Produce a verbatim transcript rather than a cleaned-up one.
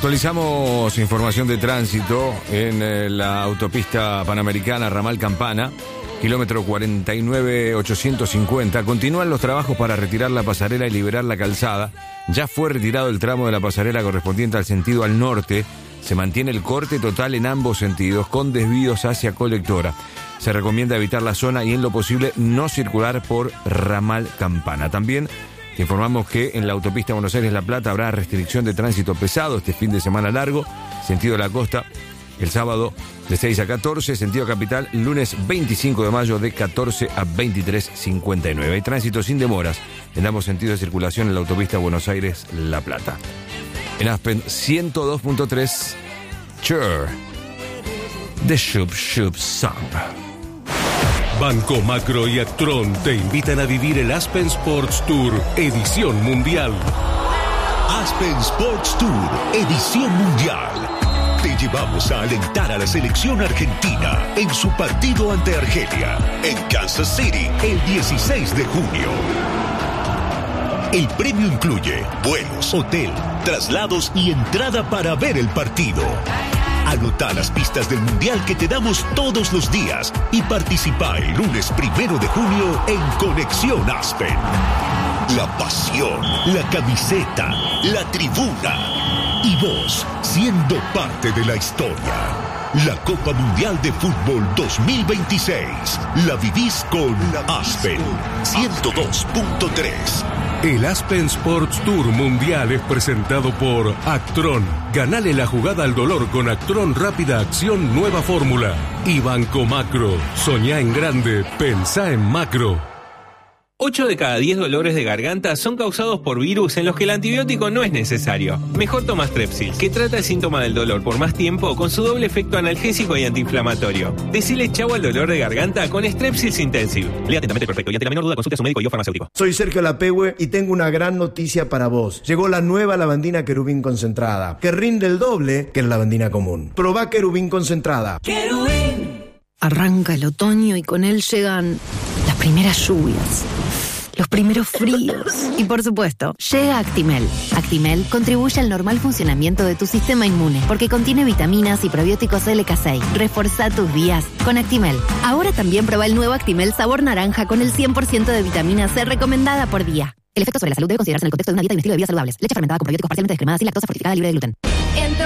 Actualizamos información de tránsito en eh, la autopista panamericana Ramal Campana, kilómetro cuarenta y nueve ochocientos cincuenta. Continúan los trabajos para retirar la pasarela y liberar la calzada. Ya fue retirado el tramo de la pasarela correspondiente al sentido al norte. Se mantiene el corte total en ambos sentidos, con desvíos hacia Colectora. Se recomienda evitar la zona y en lo posible no circular por Ramal Campana. También te informamos que en la autopista Buenos Aires-La Plata habrá restricción de tránsito pesado este fin de semana largo, sentido de la costa, el sábado de seis a catorce, sentido capital, lunes veinticinco de mayo de catorce a veintitrés cincuenta y nueve. Hay tránsito sin demoras en ambos sentidos de circulación en la autopista Buenos Aires-La Plata. En Aspen ciento dos punto tres, Cher, The Shub Shub Song. Banco Macro y Actron te invitan a vivir el Aspen Sports Tour Edición Mundial. Aspen Sports Tour Edición Mundial. Te llevamos a alentar a la selección argentina en su partido ante Argelia en Kansas City el dieciséis de junio. El premio incluye vuelos, hotel, traslados y entrada para ver el partido. Anota las pistas del Mundial que te damos todos los días y participa el lunes primero de junio en Conexión Aspen. La pasión, la camiseta, la tribuna y vos siendo parte de la historia. La Copa Mundial de Fútbol dos mil veintiséis la vivís con Aspen ciento dos punto tres. El Aspen Sports Tour Mundial es presentado por Actron. Ganale la jugada al dolor con Actron Rápida Acción Nueva Fórmula. Y Banco Macro. Soñá en grande, pensá en macro. ocho de cada diez dolores de garganta son causados por virus en los que el antibiótico no es necesario. Mejor toma Strepsils, que trata el síntoma del dolor por más tiempo con su doble efecto analgésico y antiinflamatorio. Decile chau al dolor de garganta con Strepsils Intensive. Lea atentamente el prospecto y ante la menor duda consulte a su médico y o farmacéutico. Soy Sergio Lapehue y tengo una gran noticia para vos. Llegó la nueva lavandina Querubín concentrada, que rinde el doble que la lavandina común. Probá Querubín concentrada. Querubín. Arranca el otoño y con él llegan las primeras lluvias, los primeros fríos y, por supuesto, llega Actimel. Actimel contribuye al normal funcionamiento de tu sistema inmune porque contiene vitaminas y probióticos L K seis. Reforzá tus días con Actimel. Ahora también prueba el nuevo Actimel sabor naranja con el cien por ciento de vitamina C recomendada por día. El efecto sobre la salud debe considerarse en el contexto de una dieta y un estilo de vida saludables. Leche fermentada con probióticos parcialmente descremadas y lactosa fortificada libre de gluten.